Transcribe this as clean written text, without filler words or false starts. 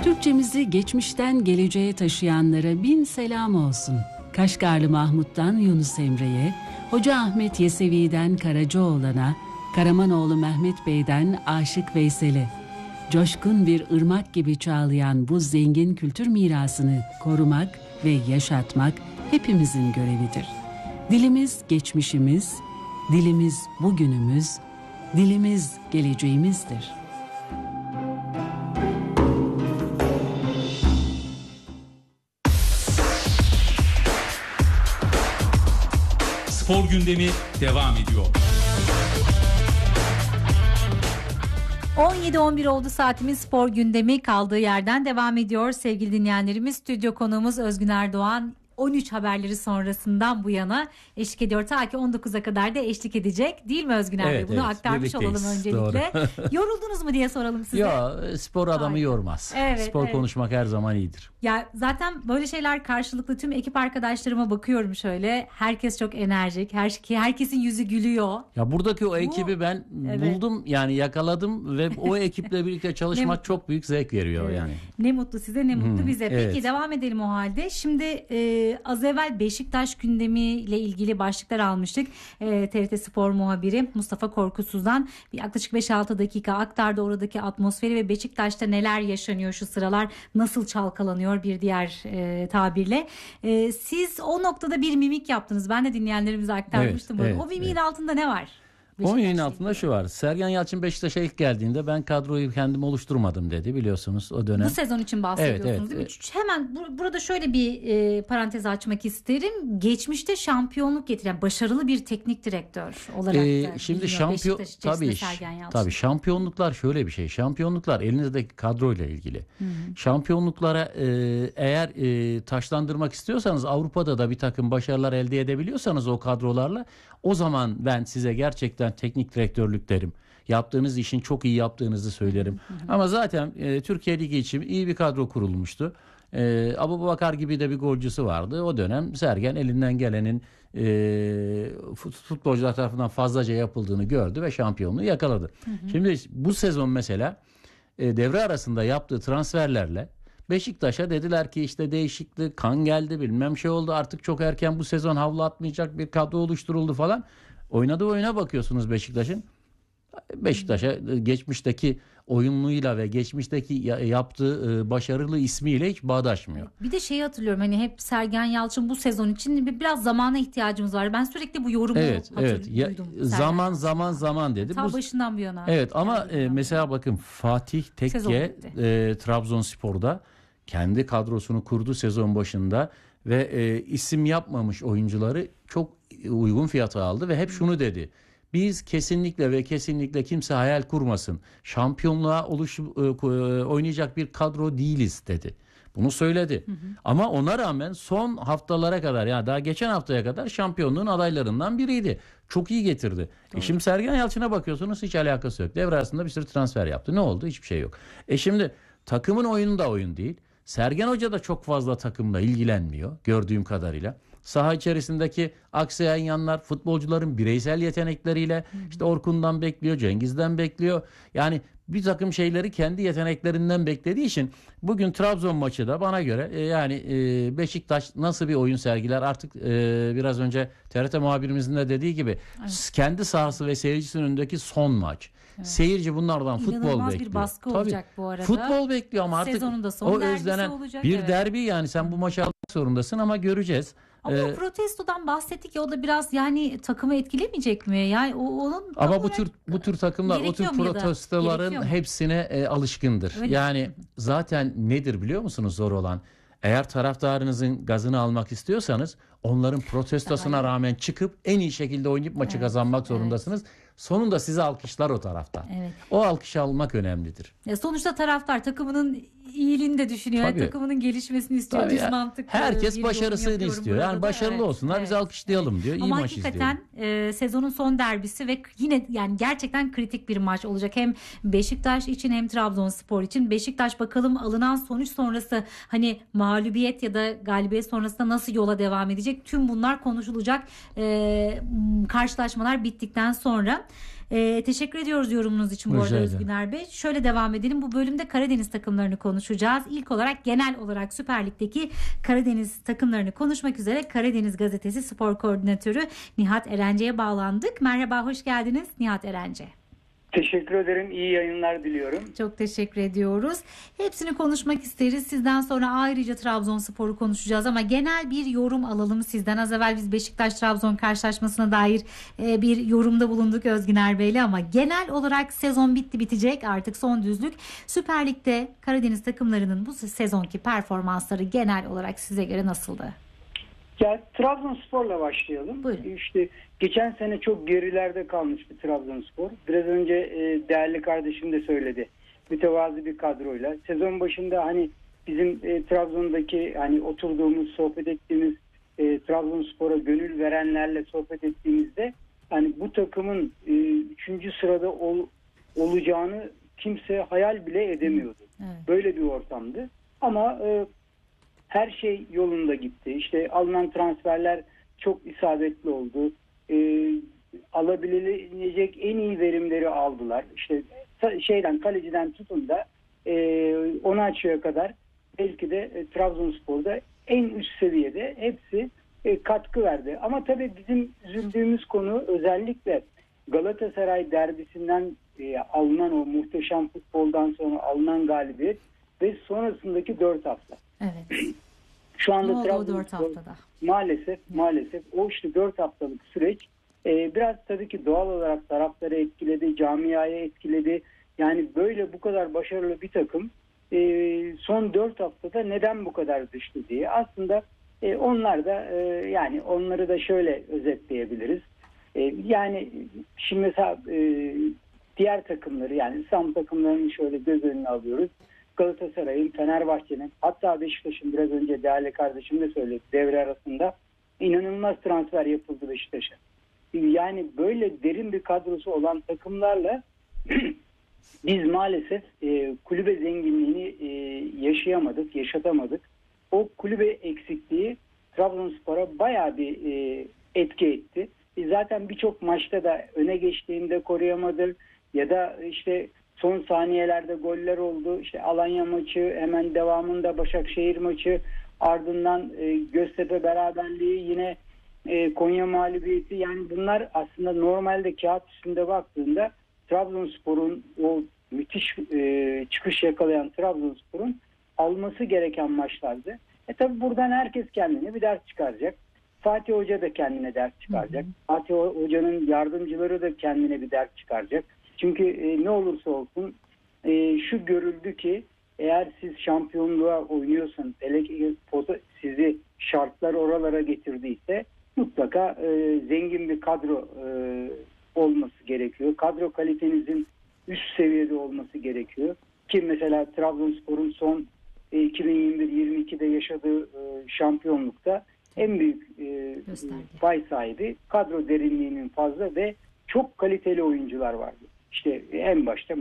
Türkçemizi geçmişten geleceğe taşıyanlara bin selam olsun. Kaşgarlı Mahmut'tan Yunus Emre'ye, Hoca Ahmet Yesevi'den Karacaoğlan'a, Karamanoğlu Mehmet Bey'den Aşık Veysel'e. Coşkun bir ırmak gibi çağlayan bu zengin kültür mirasını korumak ve yaşatmak hepimizin görevidir. Dilimiz geçmişimiz, dilimiz bugünümüz, dilimiz geleceğimizdir. Spor gündemi devam ediyor. 17-11 oldu saatimiz, spor gündemi kaldığı yerden devam ediyor. Sevgili dinleyenlerimiz, stüdyo konuğumuz Özgün Erdoğan 13 haberleri sonrasından bu yana eşlik ediyor. Ta ki 19'a kadar da eşlik edecek. Değil mi Özgün Bey? Evet, bunu aktarmış olalım öncelikle. Yoruldunuz mu diye soralım size. Ya spor adamı yormaz. Evet, spor konuşmak her zaman iyidir. Ya zaten böyle şeyler karşılıklı, tüm ekip arkadaşlarıma bakıyorum şöyle. Herkes çok enerjik. Herkesin yüzü gülüyor. Ya buradaki o ekibi ben buldum, yani yakaladım ve o ekiple birlikte çalışmak çok büyük zevk veriyor yani. Ne mutlu size, ne mutlu bize. Peki devam edelim o halde. Şimdi az evvel Beşiktaş gündemiyle ilgili başlıklar almıştık. TRT Spor muhabiri Mustafa Korkusuz'dan bir yaklaşık 5-6 dakika aktardı oradaki atmosferi ve Beşiktaş'ta neler yaşanıyor şu sıralar, nasıl çalkalanıyor bir diğer tabirle. Siz o noktada bir mimik yaptınız. Ben de dinleyenlerimize aktarmıştım. O mimiğin altında ne var? O mimiğin altında şu var. Sergen Yalçın Beşiktaş'a ilk geldiğinde ben kadroyu kendim oluşturmadım dedi, biliyorsunuz o dönem. Bu sezon için bahsediyorsunuz değil mi? Hemen burada şöyle bir parantez açmak isterim. Geçmişte şampiyonluk getiren başarılı bir teknik direktör olarak şimdi tabii şampiyonluklar şöyle bir şey. Şampiyonluklar elinizdeki kadroyla ilgili. Şampiyonluklara eğer taşlandırmak istiyorsanız, Avrupa'da da bir takım başarılar elde edebiliyorsanız o kadrolarla, o zaman ben size gerçekten teknik direktörlük derim. Yaptığınız işin çok iyi yaptığınızı söylerim. Ama zaten Türkiye Ligi için iyi bir kadro kurulmuştu. Abubakar gibi de bir golcüsü vardı. O dönem Sergen elinden gelenin futbolcular tarafından fazlaca yapıldığını gördü ve şampiyonluğu yakaladı. Şimdi bu sezon mesela devre arasında yaptığı transferlerle Beşiktaş'a dediler ki işte değişiklik, kan geldi, bilmem şey oldu, artık çok erken, bu sezon havlu atmayacak bir kadro oluşturuldu falan. Oynadığı oyuna bakıyorsunuz Beşiktaş'a geçmişteki oyunluğuyla ve geçmişteki yaptığı başarılı ismiyle hiç bağdaşmıyor. Bir de şeyi hatırlıyorum, hani hep Sergen Yalçın bu sezon için biraz zamana ihtiyacımız var. Ben sürekli bu yorumu duydum. Zaman dedi. Ta başından bu yana. Evet ama mesela bakın Fatih Tekke Trabzonspor'da kendi kadrosunu kurdu sezon başında ve isim yapmamış oyuncuları çok uygun fiyata aldı ve hep şunu dedi: biz kesinlikle kimse hayal kurmasın, şampiyonluğa oynayacak bir kadro değiliz dedi. Bunu söyledi. Ama ona rağmen son haftalara kadar, yani daha geçen haftaya kadar şampiyonluğun adaylarından biriydi. Çok iyi getirdi. Şimdi Sergen Yalçın'a bakıyorsunuz, hiç alakası yok. Devre arasında bir sürü transfer yaptı. Ne oldu? Hiçbir şey yok. Şimdi takımın oyunu da oyun değil. Sergen Hoca da çok fazla takımla ilgilenmiyor gördüğüm kadarıyla. Saha içerisindeki aksayan yanlar futbolcuların bireysel yetenekleriyle, işte Orkun'dan bekliyor, Cengiz'den bekliyor. Yani bir takım şeyleri kendi yeteneklerinden beklediği için bugün Trabzon maçı da bana göre Beşiktaş nasıl bir oyun sergiler artık, biraz önce TRT muhabirimizin de dediği gibi kendi sahası ve seyircisinin önündeki son maç. Evet. Seyirci bunlardan futbol bekliyor. İnanılmaz bir baskı olacak bu arada. Futbol bekliyor ama artık sezonun son o özlenen olacak, bir derbi, yani sen bu maçı almak zorundasın ama göreceğiz. Ama o protestodan bahsettik ya, o da biraz yani takımı etkilemeyecek mi? Yani ama bu tür takımlar o tür protestoların hepsine alışkındır. Öyle. Yani zaten nedir biliyor musunuz zor olan? Eğer taraftarınızın gazını almak istiyorsanız onların protestosuna rağmen çıkıp en iyi şekilde oynayıp maçı kazanmak zorundasınız. Sonunda sizi alkışlar o taraftan. Evet. O alkışı almak önemlidir. Sonuçta taraftar takımının iyiliğini de düşünüyor. Tabii. Takımının gelişmesini istiyor. Düz mantık. Herkes başarısını istiyor. Yani başarılı olsunlar, biz alkışlayalım diyor. İyi ama maç izliyor. Ama hakikaten sezonun son derbisi ve yine yani gerçekten kritik bir maç olacak. Hem Beşiktaş için hem Trabzonspor için. Beşiktaş bakalım alınan sonuç sonrası, hani mağlubiyet ya da galibiyet sonrasında nasıl yola devam edecek? Tüm bunlar konuşulacak karşılaşmalar bittikten sonra. Teşekkür ediyoruz yorumunuz için bu arada Özgüner Bey. Şöyle devam edelim. Bu bölümde Karadeniz takımlarını konuşacağız. İlk olarak genel olarak Süper Lig'deki Karadeniz takımlarını konuşmak üzere Karadeniz Gazetesi Spor Koordinatörü Nihat Erence'ye bağlandık. Merhaba, hoş geldiniz Nihat Erence. Teşekkür ederim. İyi yayınlar diliyorum. Çok teşekkür ediyoruz. Hepsini konuşmak isteriz. Sizden sonra ayrıca Trabzonspor'u konuşacağız ama genel bir yorum alalım sizden. Az evvel biz Beşiktaş-Trabzon karşılaşmasına dair bir yorumda bulunduk Özgüner Bey'le ama genel olarak sezon bitti bitecek, artık son düzlük. Süper Lig'de Karadeniz takımlarının bu sezonki performansları genel olarak size göre nasıldı? Ya Trabzonspor'la başlayalım. Buyurun. İşte geçen sene çok gerilerde kalmıştı Trabzonspor. Biraz önce değerli kardeşim de söyledi. Mütevazı bir kadroyla. Sezon başında hani bizim Trabzon'daki hani oturduğumuz, sohbet ettiğimiz Trabzonspor'a gönül verenlerle sohbet ettiğimizde hani bu takımın 3. sırada olacağını kimse hayal bile edemiyordu. Evet. Böyle bir ortamdı. Ama her şey yolunda gitti. İşte alınan transferler çok isabetli oldu. Alabilecek en iyi verimleri aldılar. İşte kaleciden tutun da Onaçio'ya kadar belki de Trabzonspor'da en üst seviyede hepsi katkı verdi. Ama tabii bizim üzüldüğümüz konu özellikle Galatasaray derbisinden alınan o muhteşem futboldan sonra alınan galibiyet ve sonrasındaki 4 hafta. Evet. Şu anda Trabzonspor 4 haftada. Maalesef o işte 4 haftalık süreç biraz tabii ki doğal olarak taraftarı etkiledi, camiayı etkiledi. Yani böyle bu kadar başarılı bir takım son 4 haftada neden bu kadar düştü diye. Aslında onlar da yani onları da şöyle özetleyebiliriz. Yani şimdi mesela diğer takımları, yani İstanbul takımlarını şöyle göz önüne alıyoruz. Galatasaray'ın, Fenerbahçe'nin, hatta Beşiktaş'ın, biraz önce değerli kardeşim de söyledi, devre arasında inanılmaz transfer yapıldı Beşiktaş'a. Yani böyle derin bir kadrosu olan takımlarla biz maalesef kulübe zenginliğini yaşatamadık. O kulübe eksikliği Trabzonspor'a bayağı bir etki etti. Zaten birçok maçta da öne geçtiğinde koruyamadı ya da işte son saniyelerde goller oldu. İşte Alanya maçı, hemen devamında Başakşehir maçı, ardından Göztepe beraberliği, yine Konya mağlubiyeti. Yani bunlar aslında normalde kağıt üstünde baktığında Trabzonspor'un, o müthiş çıkış yakalayan Trabzonspor'un alması gereken maçlardı. Tabi buradan herkes kendine bir ders çıkaracak. Fatih Hoca da kendine ders çıkaracak. Fatih Hoca'nın yardımcıları da kendine bir ders çıkaracak. Çünkü ne olursa olsun şu görüldü ki eğer siz şampiyonluğa oynuyorsanız, sizi şartlar oralara getirdiyse mutlaka zengin bir kadro olması gerekiyor. Kadro kalitenizin üst seviyede olması gerekiyor. Ki mesela Trabzonspor'un son 2021-22'de yaşadığı şampiyonlukta en büyük pay sahibi, kadro derinliğinin fazla ve çok kaliteli oyuncular vardı. İşte en başta